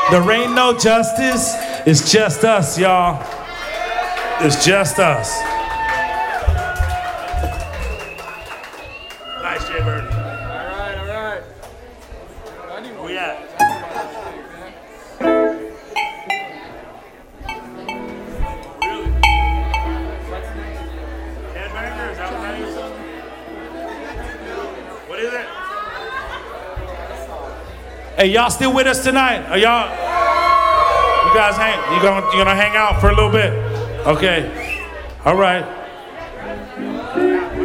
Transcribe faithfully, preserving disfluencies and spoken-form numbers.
There ain't no justice. It's just us, y'all. It's just us. Nice, Jay Bird. All right, all right. Where we at? Really? Headbanger? Is that what that is? What is it? Hey, y'all still with us tonight? Are y'all? You guys hang? You gonna you gonna hang out for a little bit? Okay. All right.